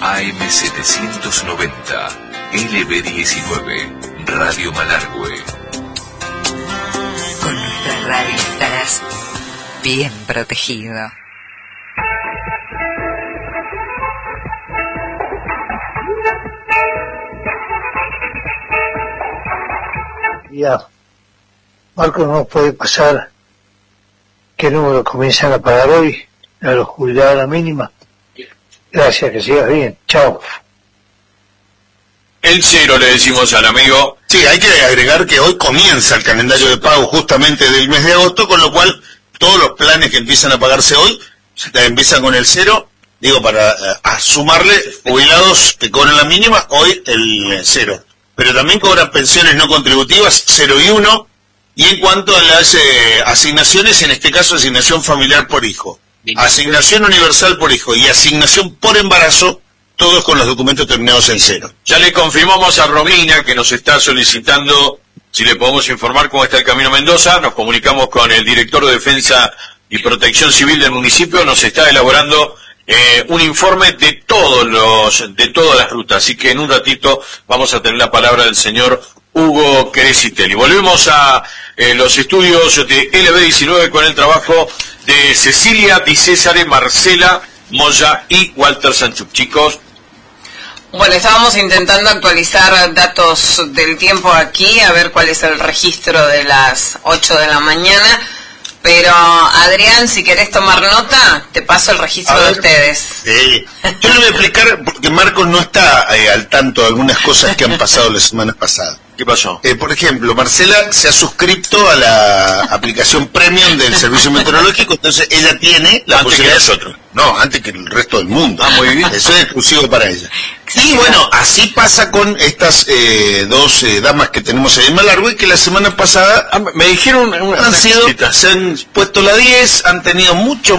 AM790, LB19, Radio Malargüe. Con nuestra radio estarás bien protegido. Ya, Marco, no puede pasar qué número comienzan a pagar hoy a los jubilados a la mínima. Gracias, que sigas bien. Chao. El 0 le decimos al amigo. Sí, hay que agregar que hoy comienza el calendario de pago justamente del mes de agosto, con lo cual todos los planes que empiezan a pagarse hoy empiezan con el 0, digo, para sumarle jubilados que cobran la mínima, hoy el 0. Pero también cobran pensiones no contributivas 0 y 1, y en cuanto a las asignaciones, en este caso asignación familiar por hijo, asignación universal por hijo y asignación por embarazo, todos con los documentos terminados en 0. Ya le confirmamos a Romina que nos está solicitando si le podemos informar cómo está el Camino Mendoza. Nos comunicamos con el director de Defensa y Protección Civil del municipio. Nos está elaborando un informe de todas las rutas. Así que en un ratito vamos a tener la palabra del señor Hugo Crescitelli. Volvemos a los estudios de LB19 con el trabajo de Cecilia Di Césare, Marcela Moya y Walter Sanchuk. Chicos. Bueno, estábamos intentando actualizar datos del tiempo aquí, a ver cuál es el registro de las 8 de la mañana. Pero, Adrián, si querés tomar nota, te paso el registro de ustedes. Yo le voy a explicar, porque Marcos no está al tanto de algunas cosas que han pasado las semanas pasadas. ¿Qué pasó? Por ejemplo, Marcela se ha suscrito a la aplicación Premium del Servicio Meteorológico, entonces ella tiene la posibilidad... Antes que nosotros. No, antes que el resto del mundo. Ah, muy bien. Eso es exclusivo para ella. Y bueno, así pasa con estas dos damas que tenemos ahí en Malargüe, que la semana pasada me dijeron se han puesto la 10, han tenido mucho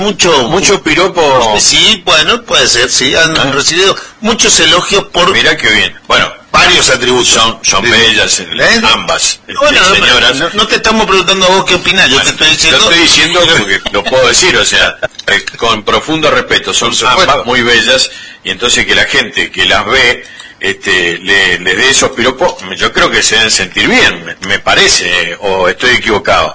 piropo. Sí, bueno, puede ser, sí, han recibido muchos elogios por... Mirá qué bien. Bueno, varios atributos. Son bellas, ambas. Bueno, señoras. No te estamos preguntando a vos qué opinás, yo te estoy diciendo... Lo estoy diciendo porque lo puedo decir, o sea, con profundo respeto, son ambas muy bellas, y entonces que la gente que las ve le dé esos piropos, yo creo que se deben sentir bien, me parece, o estoy equivocado.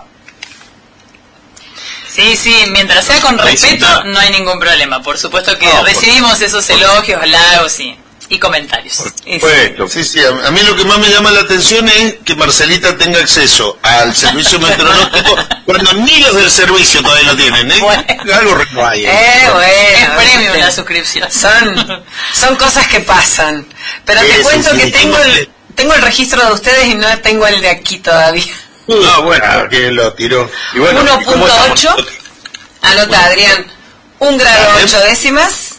Sí, mientras sea con respeto no hay ningún problema, por supuesto que recibimos esos elogios, halagos y comentarios. Sí, a mí lo que más me llama la atención es que Marcelita tenga acceso al servicio meteorológico cuando ni los del servicio todavía lo tienen, Bueno. Algo raro hay. Bueno, es premium la suscripción. Son cosas que pasan. Pero te cuento que tengo el registro de ustedes y no tengo el de aquí todavía. No, bueno, que lo tiró. Y bueno, 1.8, anota Adrián, 1 grado 8 décimas,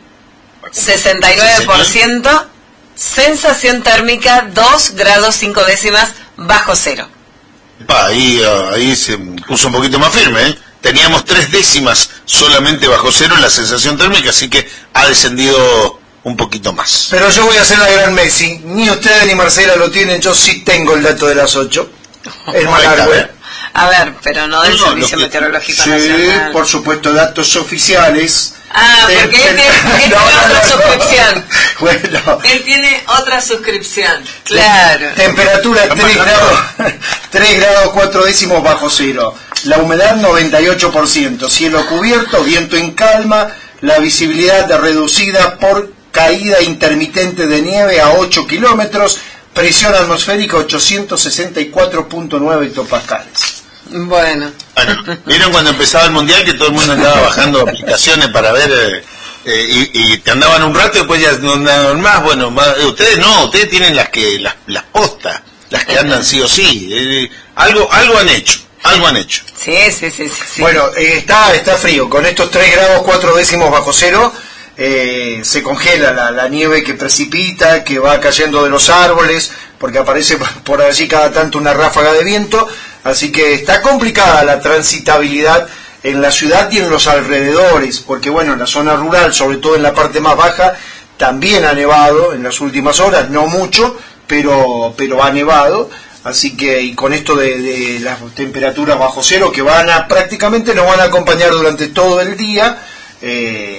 69%, sensación térmica 2 grados 5 décimas bajo cero. Ahí se puso un poquito más firme, ¿eh? Teníamos 3 décimas solamente bajo cero en la sensación térmica, así que ha descendido un poquito más. Pero yo voy a hacer la gran Messi, ni ustedes ni Marcela lo tienen, yo sí tengo el dato de las 8. El Malargüe. A ver, pero no del Servicio Meteorológico Nacional. Sí, por supuesto, datos oficiales. Porque él tiene otra suscripción. Bueno. Él tiene otra suscripción. Claro. Temperatura 3 grados 4 décimos bajo cero. La humedad 98%. Cielo cubierto, viento en calma. La visibilidad reducida por caída intermitente de nieve a 8 kilómetros. Presión atmosférica 864.9 hectopascales. Bueno, ¿vieron cuando empezaba el mundial que todo el mundo andaba bajando aplicaciones para ver y te andaban un rato y después ya no andaban más? Bueno, ustedes no, ustedes tienen las postas, las que andan sí o sí. Algo han hecho. Sí. Bueno, está frío. Con estos 3 grados 4 décimos bajo cero se congela la nieve que precipita, que va cayendo de los árboles, porque aparece por allí cada tanto una ráfaga de viento. Así que está complicada la transitabilidad en la ciudad y en los alrededores, porque bueno, en la zona rural, sobre todo en la parte más baja, también ha nevado en las últimas horas, no mucho, pero ha nevado. Así que, y con esto de las temperaturas bajo cero que prácticamente nos van a acompañar durante todo el día,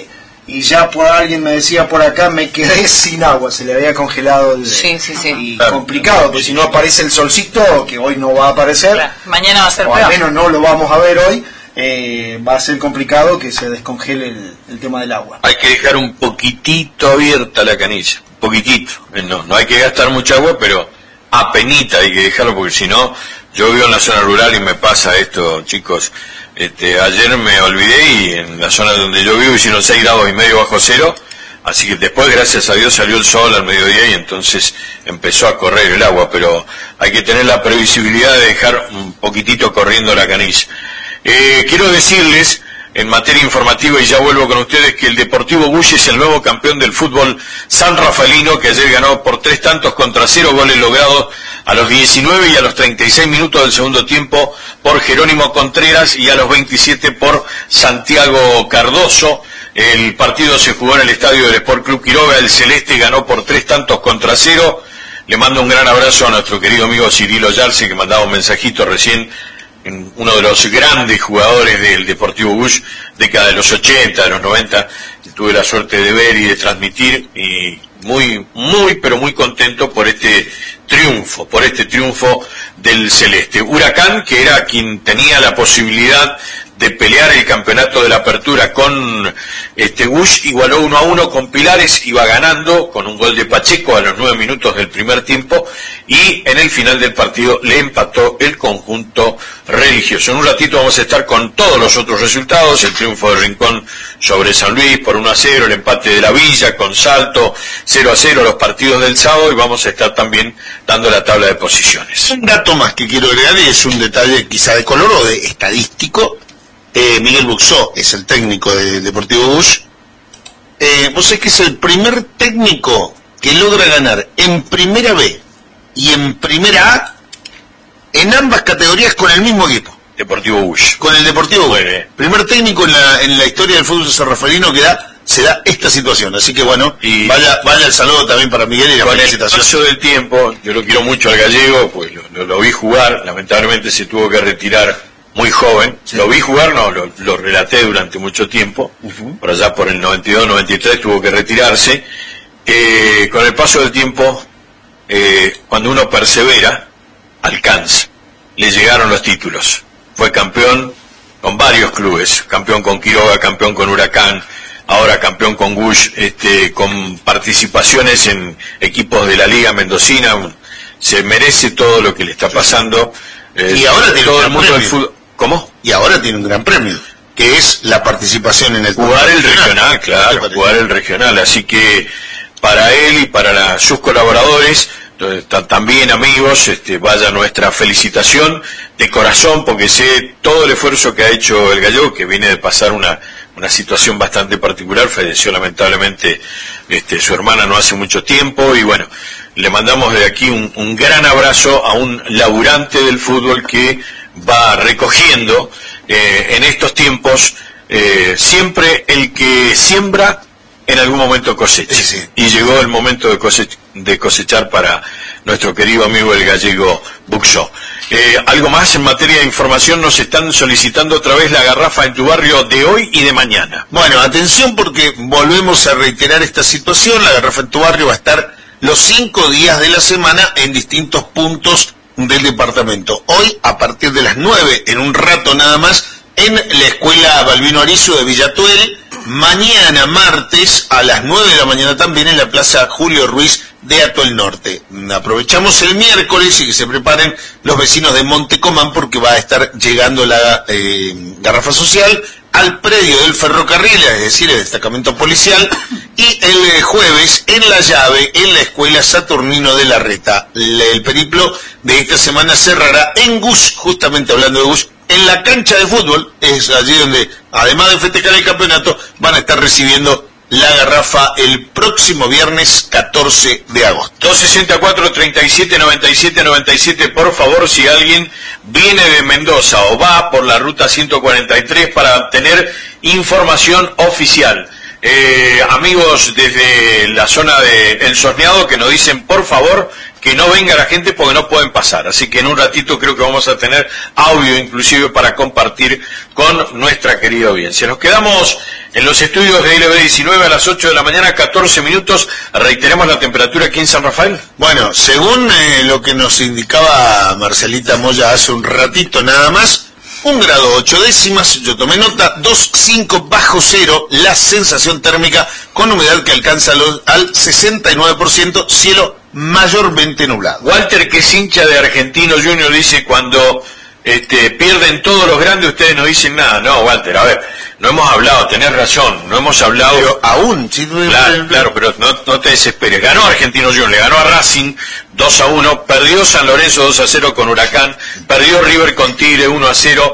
y ya por alguien me decía por acá, me quedé sin agua, se le había congelado el... Sí. Y complicado, porque si no aparece el solcito, que hoy no va a aparecer, Claro, mañana va a ser o al peor. menos no lo vamos a ver hoy, va a ser complicado que se descongele el tema del agua. Hay que dejar un poquitito abierta la canilla, un poquitito. No hay que gastar mucha agua, pero apenita hay que dejarlo, porque si no, yo vivo en la zona rural y me pasa esto, chicos. Ayer me olvidé y en la zona donde yo vivo hicieron 6 grados y medio bajo cero, así que después, gracias a Dios, salió el sol al mediodía y entonces empezó a correr el agua, pero hay que tener la previsibilidad de dejar un poquitito corriendo la canilla. Quiero decirles, en materia informativa, y ya vuelvo con ustedes, que el Deportivo Bush es el nuevo campeón del fútbol sanrafaelino, que ayer ganó por 3-0 goles logrados a los 19 y a los 36 minutos del segundo tiempo por Jerónimo Contreras y a los 27 por Santiago Cardoso. El partido se jugó en el estadio del Sport Club Quiroga. El Celeste ganó por 3-0. Le mando un gran abrazo a nuestro querido amigo Cirilo Yarce, que mandaba un mensajito recién, uno de los grandes jugadores del Deportivo Bush, década de los 80, de los 90, tuve la suerte de ver y de transmitir, y pero muy contento por este triunfo del Celeste. Huracán, que era quien tenía la posibilidad de pelear el campeonato de la apertura con Bush, igualó 1-1 con Pilares, iba ganando con un gol de Pacheco a los 9 minutos del primer tiempo, y en el final del partido le empató el conjunto religioso. En un ratito vamos a estar con todos los otros resultados: el triunfo de Rincón sobre San Luis por 1-0, el empate de la Villa con Salto 0-0, los partidos del sábado, y vamos a estar también dando la tabla de posiciones. Un dato más que quiero agregar, y es un detalle quizá de color o de estadístico. Miguel Buxó es el técnico del Deportivo Bush. Vos sabés que es el primer técnico que logra ganar en Primera B y en Primera A en ambas categorías con el mismo equipo. Deportivo Bush. Con el Deportivo Bush. Primer técnico en la historia del fútbol sanrafaelino que se da esta situación. Así que bueno, y vaya el saludo también para Miguel y la felicitación. Con el paso del tiempo, yo lo quiero mucho al gallego, pues lo vi jugar, lamentablemente se tuvo que retirar muy joven. Sí. Lo vi jugar, lo relaté durante mucho tiempo, por allá por el 92, 93 tuvo que retirarse. Con el paso del tiempo, cuando uno persevera, alcanza. Le llegaron los títulos. Fue campeón con varios clubes, campeón con Quiroga, campeón con Huracán, ahora campeón con Bush, con participaciones en equipos de la Liga Mendocina. Se merece todo lo que le está pasando. Y ahora tiene todo el mundo del fútbol. ¿Cómo? Y ahora tiene un gran premio, que es la participación en el jugar el regional, claro, jugar el regional. Así que para él y para sus colaboradores, también amigos, vaya nuestra felicitación de corazón, porque sé todo el esfuerzo que ha hecho el gallego, que viene de pasar una situación bastante particular. Falleció lamentablemente su hermana no hace mucho tiempo, y bueno, le mandamos de aquí un gran abrazo a un laburante del fútbol que va recogiendo en estos tiempos. Siempre el que siembra en algún momento cosecha, sí. Y llegó el momento de cosechar para nuestro querido amigo el gallego Buxó. Algo más en materia de información: nos están solicitando otra vez la garrafa en tu barrio de hoy y de mañana. Bueno, atención, porque volvemos a reiterar esta situación. La garrafa en tu barrio va a estar los 5 días de la semana en distintos puntos del departamento. Hoy, a partir de las 9, en un rato nada más, en la escuela Balbino Arizo de Villatuel. Mañana, martes, a las 9 de la mañana también en la plaza Julio Ruiz de Atuel Norte. Aprovechamos el miércoles y que se preparen los vecinos de Montecomán, porque va a estar llegando la garrafa social al predio del ferrocarril, es decir, el destacamento policial, y el jueves en La Llave, en la escuela Saturnino de Larreta. El periplo de esta semana cerrará en Gus, justamente hablando de Gus, en la cancha de fútbol. Es allí donde, además de festejar el campeonato, van a estar recibiendo la garrafa el próximo viernes 14 de agosto. 264-37-97-97, por favor, si alguien viene de Mendoza o va por la ruta 143 para obtener información oficial. amigos desde la zona de El Sosneado que nos dicen, por favor, que no venga la gente porque no pueden pasar. Así que en un ratito creo que vamos a tener audio inclusive para compartir con nuestra querida audiencia. Nos quedamos en los estudios de LB19 a las 8 de la mañana, 14 minutos. Reiteremos la temperatura aquí en San Rafael. Bueno, según lo que nos indicaba Marcelita Moya hace un ratito nada más, 1 grado 8 décimas, yo tomé nota, 2,5 bajo cero, la sensación térmica con humedad que alcanza al 69%, cielo mayormente nublado. Walter, que es hincha de Argentino Junior, dice, cuando pierden todos los grandes, ustedes no dicen nada. No, Walter, a ver, no hemos hablado, tenés razón, no hemos hablado. Pero aún, sí, claro, pero no te desesperes. Ganó Argentino Junior, le ganó a Racing 2-1, perdió San Lorenzo 2-0 con Huracán, perdió River con Tigre 1-0,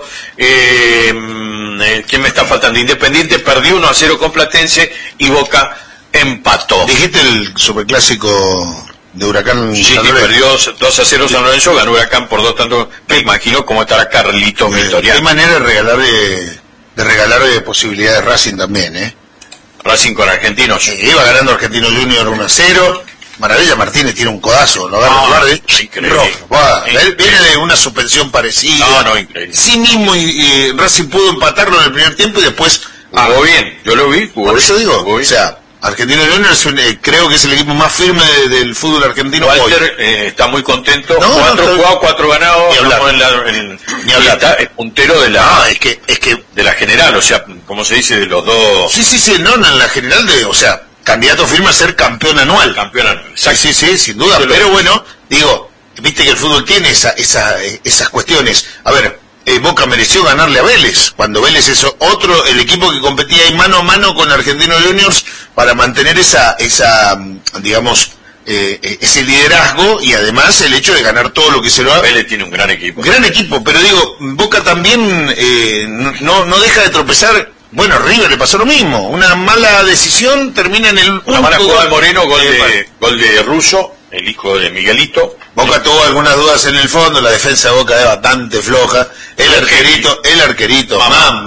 ¿quién me está faltando? Independiente perdió 1-0 con Platense y Boca empató. Dijiste el superclásico de Huracán. Sí, perdió 2-0 San Lorenzo, ganó Huracán por 2 tantos. Me imagino cómo estará Carlitos Vitoriano. Qué manera de regalar posibilidades Racing también, Racing con Argentinos. Iba ganando Argentino Junior 1-0. Maravilla Martínez tiene un codazo, lo agarra guarde. Increíble. Viene de una suspensión parecida. No, increíble. Sí mismo y Racing pudo empatarlo en el primer tiempo y después. Jugó bien, yo lo vi. Por eso digo, o sea, Argentino Junior creo que es el equipo más firme del fútbol argentino. Walter está muy contento. 4 jugados, 4 ganados. Ni hablar. Está, es puntero de la de la general, o sea, como se dice, de los dos. Sí, no, en la general o sea, candidato firme a ser campeón anual. Sí, sin duda. Pero bueno, digo, viste que el fútbol tiene esas cuestiones. A ver, Boca mereció ganarle a Vélez, cuando Vélez es el equipo que competía ahí mano a mano con Argentinos Juniors para mantener digamos, ese liderazgo y además el hecho de ganar todo lo que se lo ha... Vélez tiene un gran equipo. Gran equipo, pero digo, Boca también no deja de tropezar. Bueno, River le pasó lo mismo, una mala decisión termina en el... Una mala jugada de Moreno, gol de Russo, el hijo de Miguelito. Boca tuvo algunas dudas en el fondo, la defensa de Boca es bastante floja. El arquerito,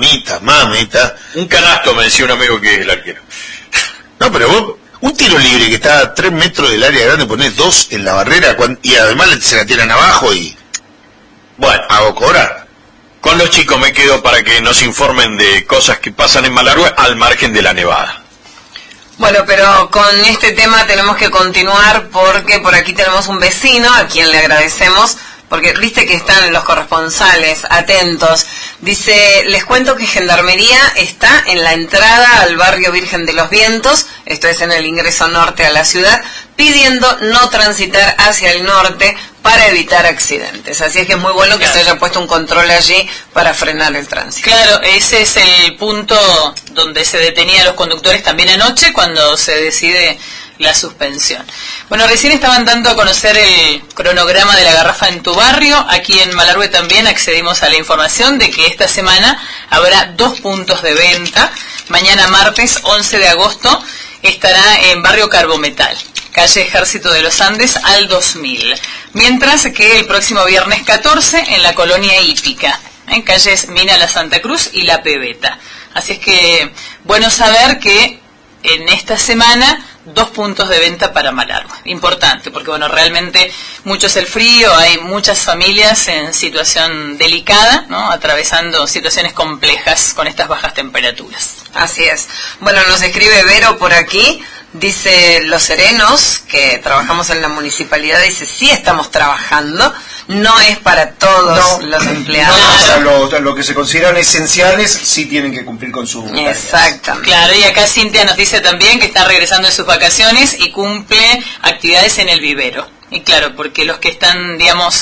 mamita. Un canasto, me decía un amigo que es el arquero. No, pero vos, un tiro libre que está a 3 metros del área grande, ponés 2 en la barrera y además se la tiran abajo y... Bueno, hago cobrar. Con los chicos me quedo para que nos informen de cosas que pasan en Malargüe al margen de la nevada. Bueno, pero con este tema tenemos que continuar porque por aquí tenemos un vecino a quien le agradecemos, porque viste que están los corresponsales atentos. Dice, les cuento que Gendarmería está en la entrada al barrio Virgen de los Vientos, esto es en el ingreso norte a la ciudad, pidiendo no transitar hacia el norte para evitar accidentes. Así es que es muy bueno que se haya puesto un control allí para frenar el tránsito. Claro, ese es el punto donde se detenían los conductores también anoche cuando se decide la suspensión. Bueno, recién estaban dando a conocer el cronograma de la garrafa en tu barrio. Aquí en Malargüe también accedimos a la información de que esta semana habrá 2 puntos de venta. Mañana martes 11 de agosto estará en barrio Carbometal, calle Ejército de los Andes al 2000. Mientras que el próximo viernes 14 en la colonia Hípica, en calles Mina La Santa Cruz y La Pebeta. Así es que bueno saber que en esta semana 2 puntos de venta para Malargüe. Importante, porque bueno, realmente mucho es el frío, hay muchas familias en situación delicada, ¿no? Atravesando situaciones complejas con estas bajas temperaturas. Así es. Bueno, nos escribe Vero por aquí, dice, los serenos, que trabajamos en la municipalidad, dice, sí estamos trabajando, no es para todos los empleados. No, o sea, lo que se consideran esenciales sí tienen que cumplir con su... Exactamente. Claro, y acá Cintia nos dice también que está regresando de sus vacaciones y cumple actividades en el vivero. Y claro, porque los que están, digamos,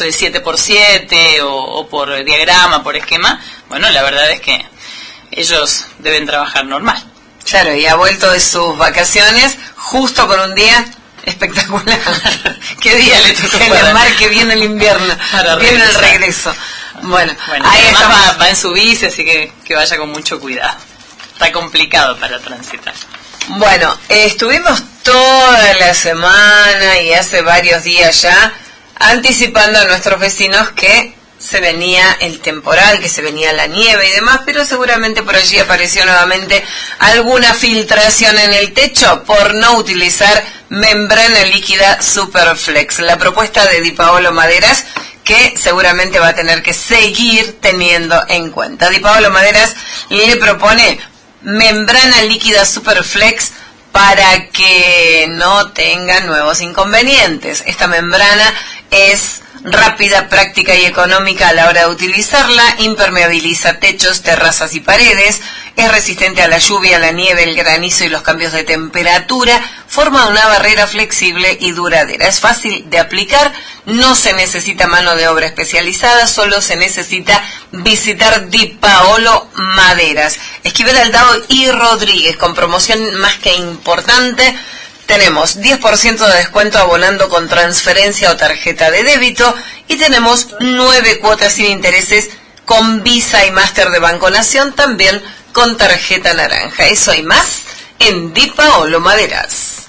7x7 o por diagrama, por esquema, bueno, la verdad es que ellos deben trabajar normal. Claro, y ha vuelto de sus vacaciones justo con un día espectacular. ¿Qué día le tocó? Que le marque bien el invierno, viene el regreso. Bueno ahí además va en su bici, así que vaya con mucho cuidado. Está complicado para transitar. Bueno, estuvimos toda la semana y hace varios días ya anticipando a nuestros vecinos que se venía el temporal, que se venía la nieve y demás, pero seguramente por allí apareció nuevamente alguna filtración en el techo por no utilizar membrana líquida Superflex. La propuesta de Di Paolo Maderas, que seguramente va a tener que seguir teniendo en cuenta. Di Paolo Maderas le propone membrana líquida Superflex para que no tenga nuevos inconvenientes. Esta membrana es rápida, práctica y económica a la hora de utilizarla, impermeabiliza techos, terrazas y paredes, es resistente a la lluvia, la nieve, el granizo y los cambios de temperatura, forma una barrera flexible y duradera. Es fácil de aplicar, no se necesita mano de obra especializada, solo se necesita visitar Di Paolo Maderas. Esquivel Aldao y Rodríguez, con promoción más que importante. Tenemos 10% de descuento abonando con transferencia o tarjeta de débito y tenemos 9 cuotas sin intereses con Visa y Master de Banco Nación, también con tarjeta naranja. Eso y más en Di Paolo Maderas.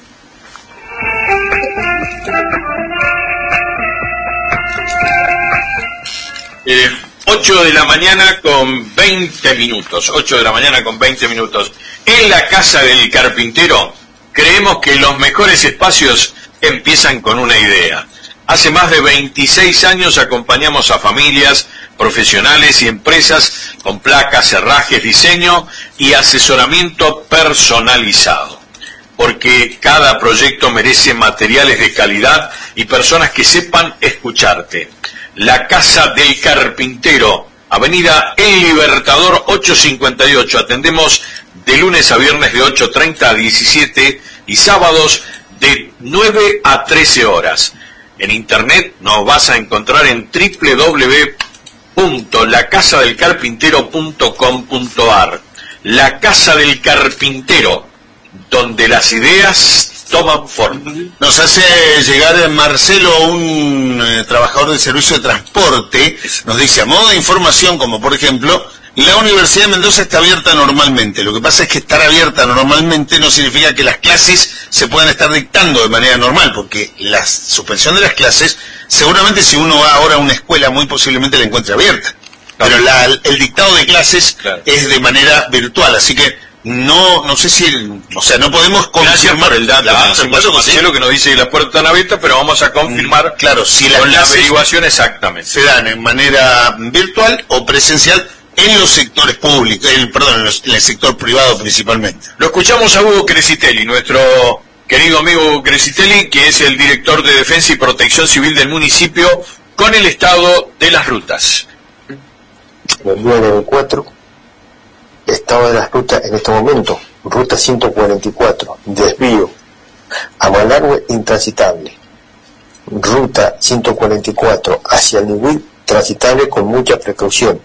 8 de la mañana con 20 minutos. 8 de la mañana con 20 minutos. En la Casa del Carpintero creemos que los mejores espacios empiezan con una idea. Hace más de 26 años acompañamos a familias, profesionales y empresas con placas, herrajes, diseño y asesoramiento personalizado. Porque cada proyecto merece materiales de calidad y personas que sepan escucharte. La Casa del Carpintero, Avenida El Libertador 858. Atendemos de lunes a viernes de 8:30 a 17 y sábados de 9 a 13 horas. En internet nos vas a encontrar en www.lacasadelcarpintero.com.ar. La Casa del Carpintero, donde las ideas toman forma. Nos hace llegar Marcelo, un trabajador del servicio de transporte, nos dice, a modo de información, como por ejemplo, la Universidad de Mendoza está abierta normalmente. Lo que pasa es que estar abierta normalmente no significa que las clases se puedan estar dictando de manera normal, porque la suspensión de las clases, seguramente si uno va ahora a una escuela, muy posiblemente la encuentre abierta. Claro. Pero el dictado de clases es de manera virtual, así que no sé si, no podemos confirmar el dato. Marcelo que nos dice que las puertas están abiertas, pero vamos a confirmar si con la averiguación exactamente. Se dan en manera virtual o presencial en los sectores públicos, en el sector privado principalmente. Lo escuchamos a Hugo Cresitelli, nuestro querido amigo Hugo Cresitelli, que es el director de Defensa y Protección Civil del municipio, con el estado de las rutas. El 994, estado de las rutas en este momento, ruta 144, desvío a Malargüe, intransitable. Ruta 144 hacia el Niwil, transitable con mucha precaución.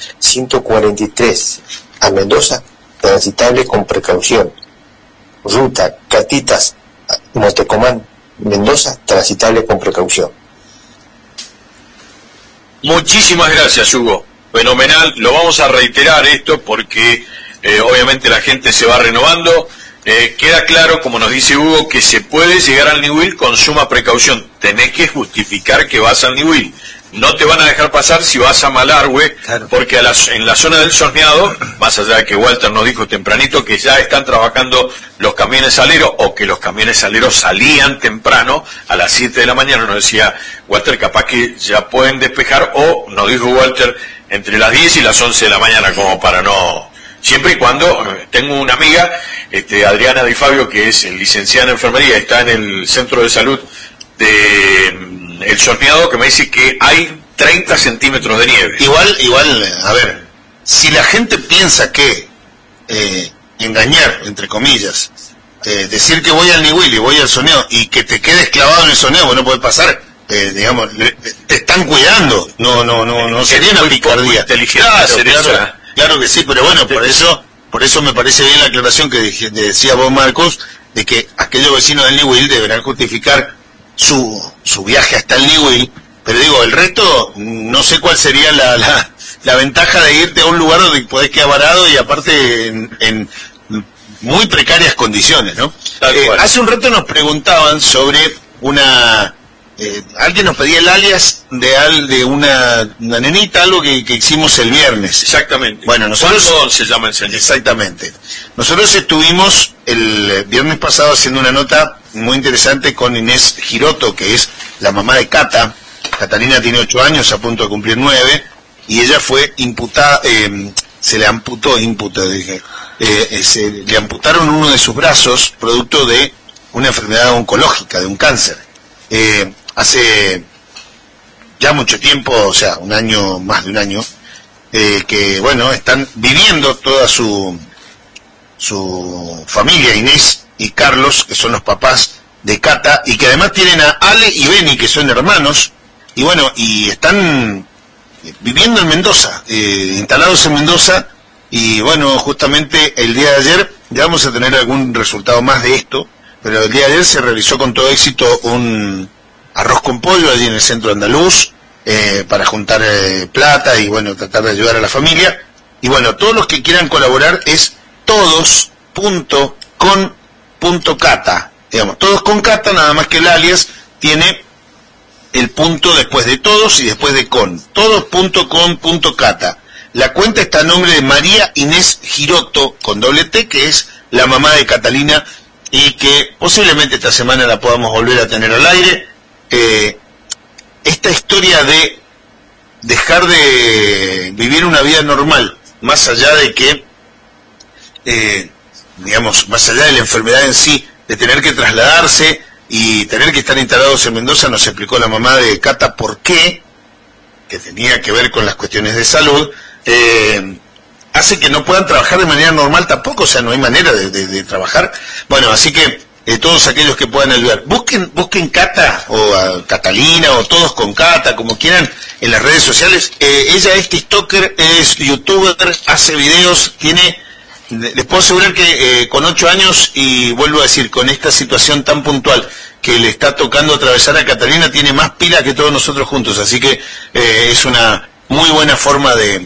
143 a Mendoza, transitable con precaución. Ruta Catitas, Montecomán, Mendoza, transitable con precaución. Muchísimas gracias, Hugo. Fenomenal. Lo vamos a reiterar esto porque obviamente la gente se va renovando. Queda claro, como nos dice Hugo, que se puede llegar al Niwil con suma precaución. Tenés que justificar que vas al Niwil. No te van a dejar pasar si vas a Malargüe, claro, porque en la zona del Sorneado, más allá de que Walter nos dijo tempranito que ya están trabajando los camiones aleros, o que los camiones aleros salían temprano, a las 7 de la mañana, nos decía Walter, capaz que ya pueden despejar, o nos dijo Walter, entre las 10 y las 11 de la mañana, como para no... Siempre y cuando, tengo una amiga, Adriana Di Fabio, que es licenciada en enfermería, está en el centro de salud de El Sorneado, que me dice que hay 30 centímetros de nieve. Igual, a ver, si la gente piensa que engañar, entre comillas, decir que voy al Niwil y voy al Sorneado y que te quedes clavado en el Sorneado, bueno, puede pasar, digamos, te están cuidando, no sería una picardía. Claro que sí, pero bueno, por eso me parece bien la aclaración que decía vos, Marcos, de que aquellos vecinos del Niwil deberán justificar su viaje hasta el Niwil, pero digo, el resto, no sé cuál sería la ventaja de irte a un lugar donde podés quedar varado y aparte en muy precarias condiciones, ¿no? Hace un rato nos preguntaban sobre una alguien nos pedía el alias de una nenita, algo que hicimos el viernes. Exactamente. Bueno, nosotros... ¿Cuándo se llama el señor? Exactamente. Nosotros estuvimos el viernes pasado haciendo una nota muy interesante con Inés Giroto, que es la mamá de Cata. Catalina tiene 8 años, a punto de cumplir 9, y ella fue imputada, se le amputó, le amputaron uno de sus brazos, producto de una enfermedad oncológica, de un cáncer. Hace ya mucho tiempo, o sea, un año, más de un año, que bueno, están viviendo toda su familia, Inés y Carlos, que son los papás de Cata, y que además tienen a Ale y Beni, que son hermanos, y bueno, y están viviendo en Mendoza, instalados en Mendoza, y bueno, justamente el día de ayer, ya vamos a tener algún resultado más de esto, pero el día de ayer se realizó con todo éxito un arroz con pollo allí en el centro andaluz, para juntar plata y bueno, tratar de ayudar a la familia. Y bueno, todos los que quieran colaborar es todos.con.cata, digamos, todos con Cata, nada más que el alias tiene el punto después de todos y después de con, todos.con.cata. La cuenta está a nombre de María Inés Giroto, con doble T, que es la mamá de Catalina, y que posiblemente esta semana la podamos volver a tener al aire. Esta historia de dejar de vivir una vida normal, más allá de que, digamos, más allá de la enfermedad en sí, de tener que trasladarse y tener que estar instalados en Mendoza, nos explicó la mamá de Cata por qué, que tenía que ver con las cuestiones de salud, hace que no puedan trabajar de manera normal tampoco, o sea, no hay manera de trabajar. Bueno, así que todos aquellos que puedan ayudar, busquen Cata o a Catalina o todos con Cata, como quieran, en las redes sociales. Ella es tiktoker, es youtuber, hace videos, les puedo asegurar que con 8 años, y vuelvo a decir, con esta situación tan puntual que le está tocando atravesar a Catalina, tiene más pila que todos nosotros juntos, así que es una muy buena forma de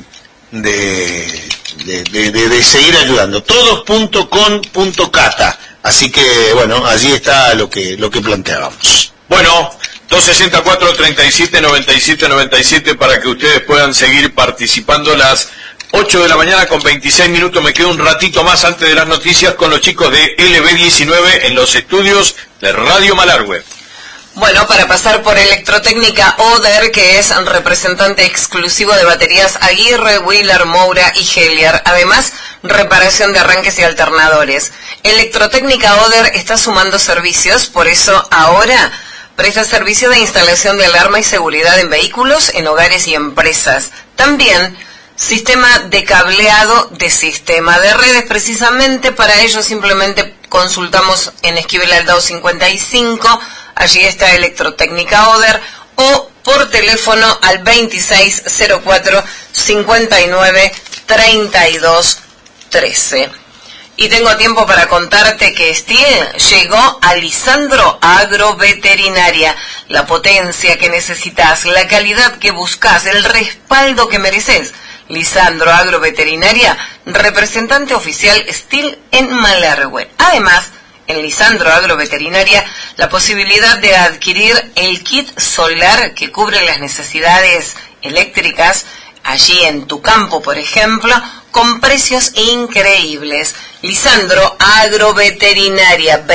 seguir ayudando. Todos.con.cata. Así que, bueno, allí está lo que planteábamos. Bueno, 264-37-97-97 para que ustedes puedan seguir participando. Las 8 de la mañana con 26 minutos. Me quedo un ratito más antes de las noticias con los chicos de LB19 en los estudios de Radio Malargüe. Bueno, para pasar por Electrotécnica Oder, que es representante exclusivo de baterías Aguirre, Wheeler, Moura y Heliar. Además, reparación de arranques y alternadores. Electrotécnica Oder está sumando servicios, por eso ahora presta servicio de instalación de alarma y seguridad en vehículos, en hogares y empresas. También sistema de cableado de sistema de redes. Precisamente para ello simplemente consultamos en Esquivel Aldao 55, allí está Electrotécnica Oder, o por teléfono al 2604-59-3213. Y tengo tiempo para contarte que Steel llegó a Lisandro Agroveterinaria. La potencia que necesitas, la calidad que buscas, el respaldo que mereces. Lisandro Agroveterinaria, representante oficial Steel en Malargüe. Además, en Lisandro Agroveterinaria, la posibilidad de adquirir el kit solar que cubre las necesidades eléctricas allí en tu campo, por ejemplo, con precios increíbles. Lisandro Agroveterinaria,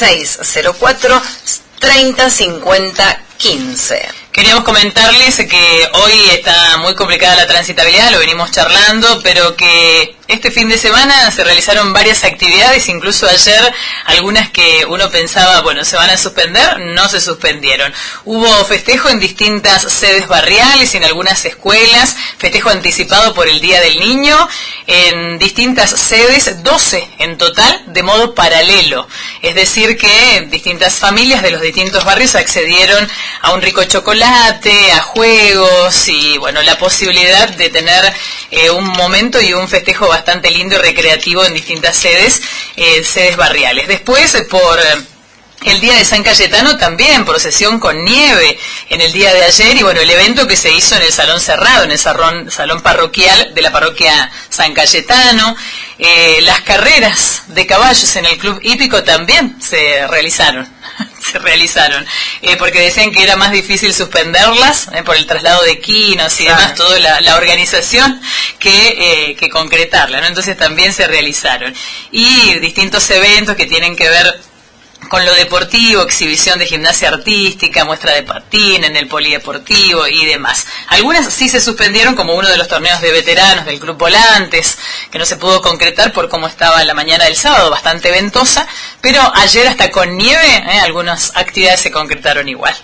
2604-3050-15. Queríamos comentarles que hoy está muy complicada la transitabilidad, lo venimos charlando, pero que este fin de semana se realizaron varias actividades, incluso ayer algunas que uno pensaba, bueno, se van a suspender, no se suspendieron. Hubo festejo en distintas sedes barriales y en algunas escuelas, festejo anticipado por el Día del Niño, en distintas sedes, 12 en total, de modo paralelo. Es decir que distintas familias de los distintos barrios accedieron a un rico chocolate, a juegos y bueno, la posibilidad de tener un momento y un festejo bastante lindo y recreativo en distintas sedes barriales. Después, por el día de San Cayetano, también procesión con nieve en el día de ayer, y bueno, el evento que se hizo en el salón cerrado, en el salón parroquial de la parroquia San Cayetano. Las carreras de caballos en el club hípico también se realizaron. se realizaron, porque decían que era más difícil suspenderlas por el traslado de quinos y demás, toda la organización, que concretarla, ¿no? Entonces también se realizaron. Y distintos eventos que tienen que ver con lo deportivo, exhibición de gimnasia artística, muestra de patín en el polideportivo y demás. Algunas sí se suspendieron, como uno de los torneos de veteranos del Club Volantes, que no se pudo concretar por cómo estaba la mañana del sábado, bastante ventosa, pero ayer hasta con nieve, algunas actividades se concretaron igual.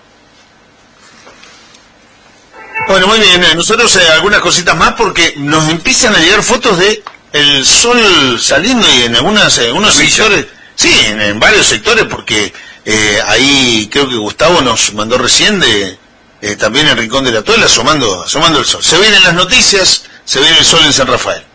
Bueno, muy bien, nosotros algunas cositas más porque nos empiezan a llegar fotos de el sol saliendo y en algunos sectores, sí, en varios sectores, porque ahí creo que Gustavo nos mandó recién también en Rincón de la Tola asomando el sol. Se vienen las noticias, se viene el sol en San Rafael.